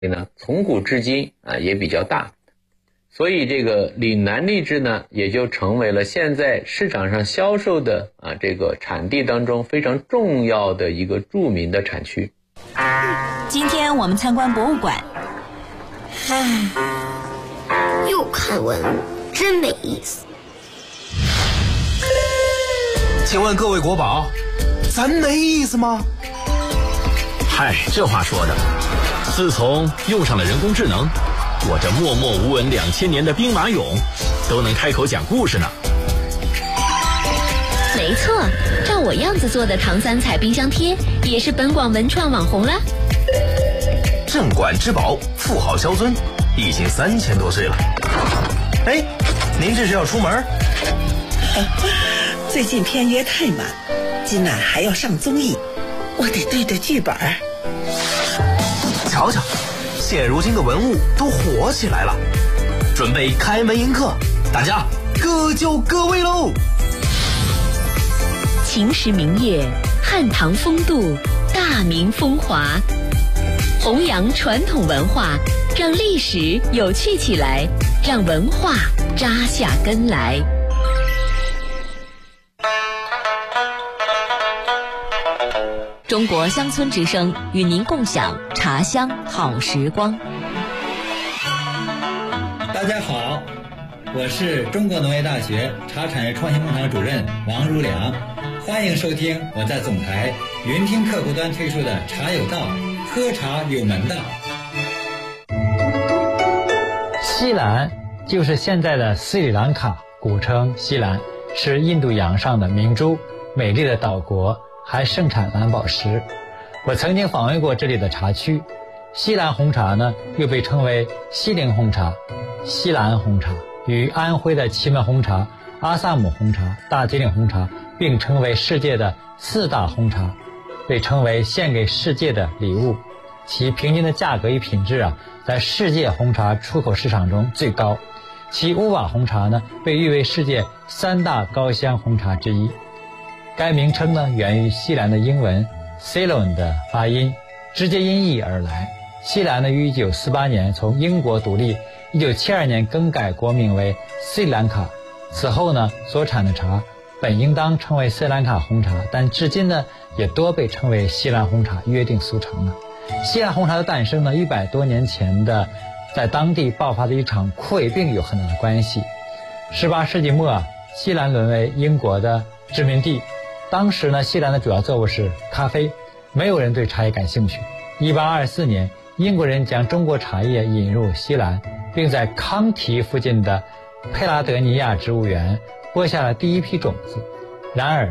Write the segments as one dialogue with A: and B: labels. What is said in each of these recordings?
A: 呢从古至今也比较大，所以这个岭南荔枝呢也就成为了现在市场上销售的这个产地当中非常重要的一个著名的产区。
B: 今天我们参观博物馆，
C: 又看文物，真没意思。
D: 请问各位国宝，咱没意思吗？
E: 嗨，这话说的，自从用上了人工智能，我这默默无闻2000年的兵马俑都能开口讲故事呢。
F: 没错，照我样子做的唐三彩冰箱贴也是本广文创网红了。
D: 镇馆之宝富豪萧尊已经3000多岁了。哎，您这是要出门？
G: 最近片约太满，今晚还要上综艺，我得对着剧本。
D: 瞧瞧，现如今的文物都火起来了，准备开门迎客，大家各就各位喽。
F: 秦时明月，汉唐风度，大明风华，弘扬传统文化，让历史有趣起来，让文化扎下根来。中国乡村之声与您共享茶乡好时光。
H: 大家好，我是中国农业大学茶产业创新工厂主任王如良，欢迎收听我在总台云听客户端推出的茶有道，喝茶有门道。
I: 西兰就是现在的斯里兰卡，古称西兰，是印度洋上的明珠，美丽的岛国，还盛产蓝宝石。我曾经访问过这里的茶区，西兰红茶呢又被称为西陵红茶、西兰红茶，与安徽的祁门红茶、阿萨姆红茶、大吉岭红茶并称为世界的4大红茶，被称为献给世界的礼物。其平均的价格与品质在世界红茶出口市场中最高。其乌瓦红茶呢被誉为世界3大高香红茶之一。该名称呢源于西兰的英文 Ceylon 的发音，直接音译而来。西兰呢于1948年从英国独立，1972年更改国名为斯里兰卡。此后呢所产的茶本应当称为斯里兰卡红茶，但至今呢也多被称为西兰红茶，约定俗成了。西兰红茶的诞生呢100多年前的在当地爆发的一场枯萎病有很大的关系。18世纪末西兰沦为英国的殖民地，当时呢西兰的主要作物是咖啡，没有人对茶叶感兴趣。1824年英国人将中国茶叶引入西兰，并在康提附近的佩拉德尼亚植物园播下了第一批种子。然而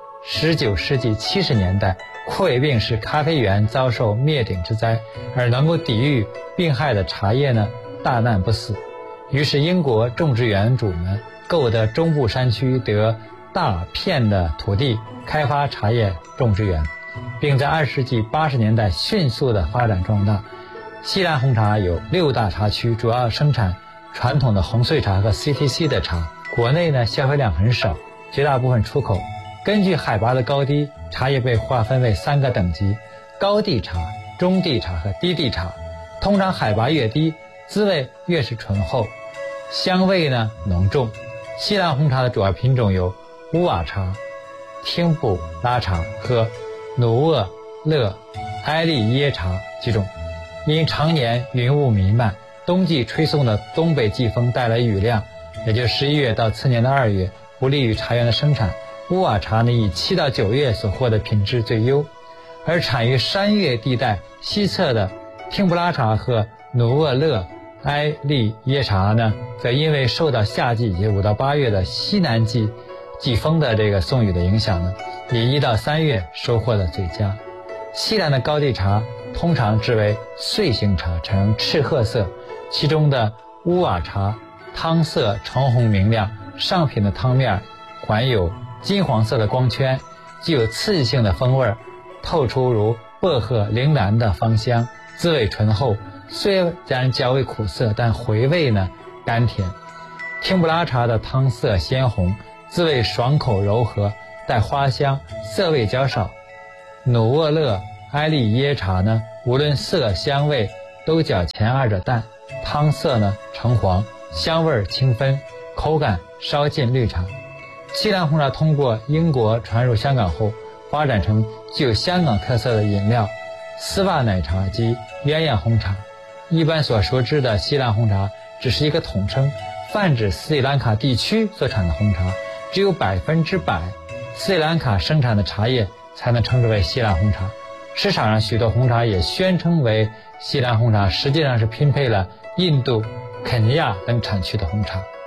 I: 19世纪70年代枯萎病使咖啡园遭受灭顶之灾，而能够抵御病害的茶叶呢大难不死。于是英国种植园主们购得中部山区得大片的土地，开发茶叶种植园，并在20世纪80年代迅速的发展壮大。西兰红茶有6大茶区，主要生产传统的红穗茶和 CTC 的茶，国内呢消费量很少，绝大部分出口。根据海拔的高低，茶叶被划分为3个等级：高地茶、中地茶和低地茶。通常海拔越低，滋味越是醇厚，香味呢浓重。西兰红茶的主要品种有乌瓦茶、汀布拉茶和努厄勒埃利耶茶几种。因常年云雾弥漫，冬季吹送的东北季风带来雨量，也就11月到次年的2月，不利于茶园的生产。乌瓦茶呢以7到9月所获的品质最优，而产于山岳地带西侧的汀布拉茶和努厄勒埃利耶茶呢，则因为受到夏季以及5到8月的西南季风的这个送雨的影响呢，以1到3月收获的最佳。西兰的高地茶通常制为穗形茶，呈赤褐色，其中的乌瓦茶汤色橙红明亮，上品的汤面环有金黄色的光圈，具有刺激性的风味，透出如薄荷、铃兰的芳香，滋味醇厚，虽然较为苦涩，但回味呢甘甜。汀布拉茶的汤色鲜红，滋味爽口柔和，带花香，涩味较少。努厄勒埃利耶茶呢，无论色香味都较前二者淡，汤色呢橙黄，香味清芬，口感稍近绿茶。西兰红茶通过英国传入香港后，发展成具有香港特色的饮料丝袜奶茶及鸳鸯红茶。一般所熟知的西兰红茶只是一个统称，泛指斯里兰卡地区所产的红茶，只有100%斯里兰卡生产的茶叶才能称之为西兰红茶。市场上许多红茶也宣称为西兰红茶，实际上是拼配了印度、肯尼亚等产区的红茶。